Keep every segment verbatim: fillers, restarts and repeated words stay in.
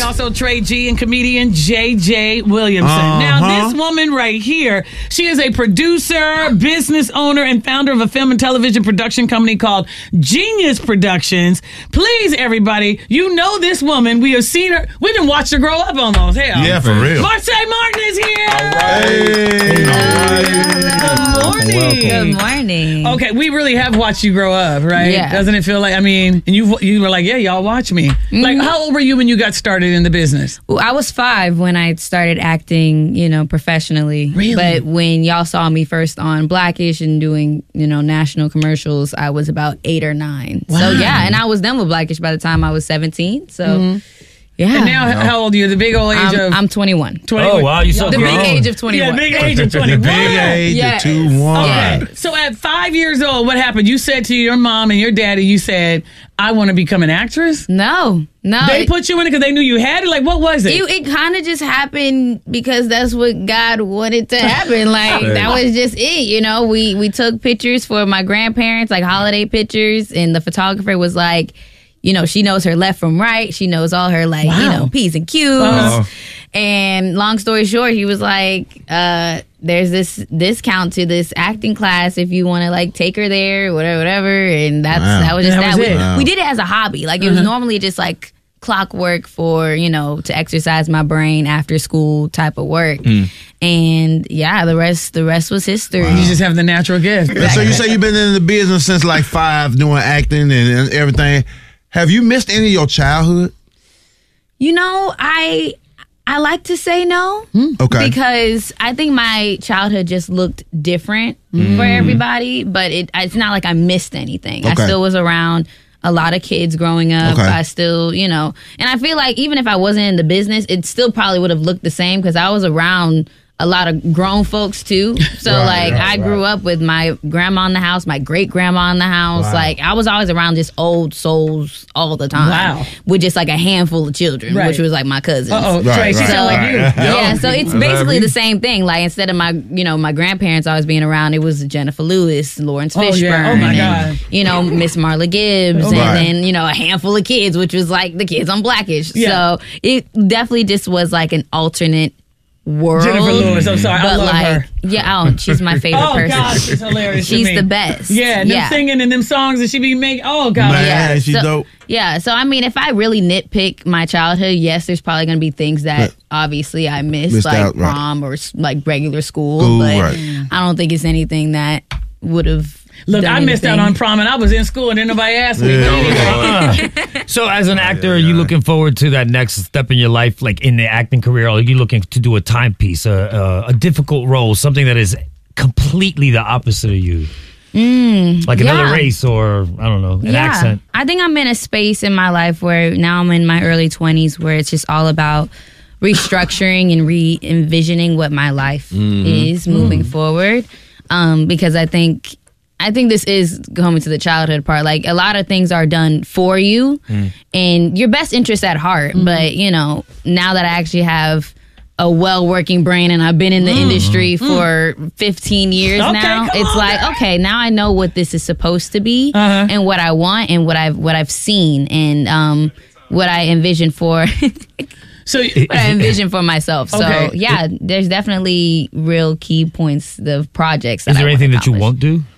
also Trey G and comedian J J Williamson. Uh-huh. Now, this woman right here, she is a producer, business owner, and founder of a film and television production company called Genius Productions. Please, everybody, you know this woman. We have seen her. We done watched her grow up almost. Hell. Yeah, for real. Marseille Martin is here. All right. Good morning. Good morning. Okay, we really have watched you grow up, right? Yeah. Doesn't it feel like, I mean, and you you were like, yeah, y'all watch me. Mm-hmm. Like, how old were you when you got started in the business? Well, I was five when I started acting, you know, professionally. Really? But when y'all saw me first on Blackish and doing, you know, national commercials, I was about eight or nine. Wow. So, yeah, and I was done with Blackish by the time I was seventeen. So, Mm-hmm. yeah. And now, how old are you? The big old age I'm, of I'm twenty-one. twenty-one. Oh, wow, you so The grown. big age of twenty-one. Yeah, big age of The twenty-one. big age Yes. of two one. Yeah. So at five years old, what happened? You said to your mom and your daddy, you said, I want to become an actress? No, no. They it- put you in it because they knew you had it? Like, what was it? It, it kind of just happened because that's what God wanted to happen. Like that was just it, you know. We we took pictures for my grandparents, like holiday pictures, and the photographer was like, you know, she knows her left from right. She knows all her like, Wow. you know, P's and Q's. Uh-huh. And long story short, he was like, uh, "There's this discount to this acting class if you want to like take her there, whatever, whatever." And that's Wow. that was just That that. was we, it. Uh-huh. we did it as a hobby. Like it was normally just like clockwork for, you know, to exercise my brain after school type of work. Mm. And yeah, the rest the rest was history. You just have the natural gift. And so you say you've been in the business since like five, doing acting and, and everything. Have you missed any of your childhood? You know, I I like to say no. Okay. Because I think my childhood just looked different for everybody, but it it's not like I missed anything. I Okay. still was around a lot of kids growing up. Okay. I still, you know, and I feel like even if I wasn't in the business, it still probably would have looked the same because I was around a lot of grown folks too. So Right, like right, I grew up with my grandma in the house, my great grandma in the house. Wow. Like I was always around just old souls all the time. Wow. With just like a handful of children, Right. which was like my cousins. Uh-oh, Right, Trey, she right. sound like you. Yeah, so it's I love basically you. the same thing. Like instead of my, you know, my grandparents always being around, it was Jennifer Lewis, Lawrence Oh, Fishburne, yeah. Oh, my and, God. you know, Miss Marla Gibbs, and Right. then you know a handful of kids, which was like the kids on Blackish. Yeah. So it definitely just was like an alternate world. Jennifer Lewis, I'm sorry. I but love like, her. yeah, oh, she's my favorite Oh, person. God, she's hilarious. to She's me. the best. Yeah, and them Yeah. singing and them songs that she be making. Oh, God. Man, Yeah, she's so, dope. Yeah, so I mean, if I really nitpick my childhood, yes, there's probably going to be things that obviously I missed, Missed like out, right. prom or s- like regular school, School, but right. I don't think it's anything that would have. Look, done I missed out anything. on prom and I was in school and then nobody asked me. But anyway. So, as an actor, are you looking forward to that next step in your life, like in the acting career? Or are you looking to do a timepiece, a, a, a difficult role, something that is completely the opposite of you? like another yeah. race or, I don't know, an yeah. accent? I think I'm in a space in my life where now I'm in my early twenties where it's just all about restructuring and re envisioning what my life is moving forward. Um, because I think I think this is coming to the childhood part. Like a lot of things are done for you and your best interest at heart. But, you know, now that I actually have a well-working brain and I've been in the industry for fifteen years Okay, now, come it's on, like, girl. okay, now I know what this is supposed to be Uh-huh. and what I want and what I've what I've seen and um, what I envision for So, what I envision for myself. So Okay. yeah, there's definitely real key points of projects. That Is there I anything wanna that you accomplish. won't do?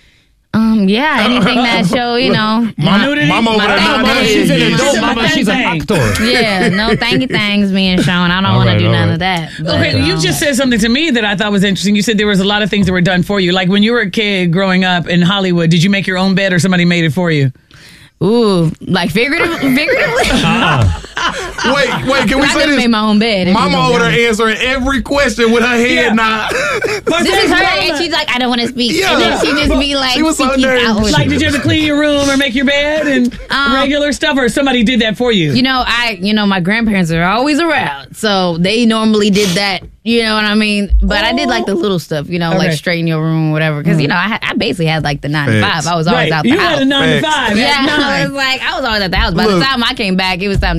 Um, yeah, anything that show, you know, Mama, nudity? mama over My there thing nodding. is- She's an Yeah. adult Yeah. mama. She's an Thing. actor. yeah, no thanky thhangs being shown. I don't All want to right, do all none right. of that. But, okay, you um, just said something to me that I thought was interesting. You said there was a lot of things that were done for you. Like when you were a kid growing up in Hollywood, did you make your own bed or somebody made it for you? ooh, like figurative, figuratively. Wait, wait, can we I say could have this? made my own bed. if you Mama gonna over be there answering every question with her head Yeah. nod. But This is her, Mama- and she's like, I don't want to speak. Yeah. And then she just be like, She was so speaking nervous. outward. Like, did you ever clean your room or make your bed and Um, regular stuff, or somebody did that for you? You know, I, you know, my grandparents are always around, so they normally did that. You know what I mean? But I did like the little stuff, you know, Okay. like straighten your room or whatever. Because you know, I, had, I basically had like the nine to Facts. five. I was always right. out the You house. had a nine to Facts. five. yeah, at I nine. was like, I was always at the house. By Look. the time I came back, it was time